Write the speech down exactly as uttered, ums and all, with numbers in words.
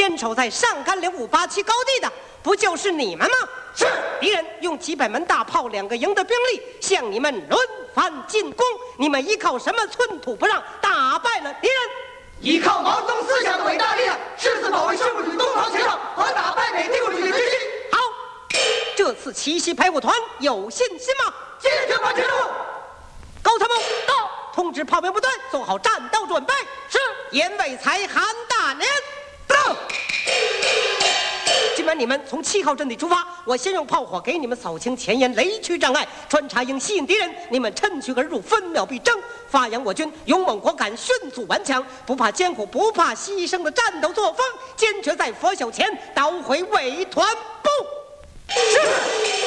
坚守在上甘岭五八七高地的，不就是你们吗？ 是。 敌人用几百门大炮、两个营的兵力向你们轮番进攻，你们依靠什么寸土不让打败了敌人？ 依靠毛泽东思想的伟大力量，誓死保卫生物主义东方前哨和打败美帝国主义的决心。 好，这次奇袭排骨团有信心吗？ 坚决完成任务。 高参谋到，通知炮兵部队做好战斗准备。 是。 严伟才、韩大年到。今晚你们从七号阵地出发，我先用炮火给你们扫清前沿雷区障碍，穿插营吸引敌人，你们趁虚而入，分秒必争，发扬我军勇猛果敢、迅速顽强、不怕艰苦、不怕牺牲的战斗作风，坚决在拂晓前捣毁伪团部。是。